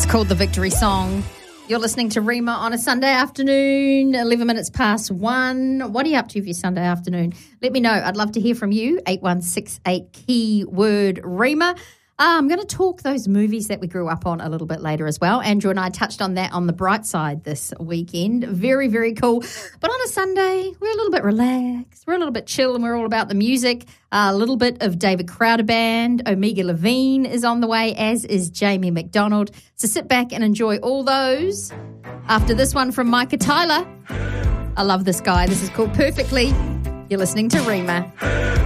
Called The Victory Song. You're listening to Rima on a Sunday afternoon, 11 minutes past 1. What are you up to for your Sunday afternoon? Let me know. I'd love to hear from you. 8168 keyword Rima. I'm going to talk those movies that we grew up on a little bit later as well. Andrew and I touched on that on the bright side this weekend. Very, very cool. But on a Sunday, we're a little bit relaxed. We're a little bit chill and we're all about the music. A little bit of David Crowder Band. Omega Levine is on the way, as is Jamie McDonald. So sit back and enjoy all those. After this one from Micah Tyler. I love this guy. This is called Perfectly. You're listening to Rima.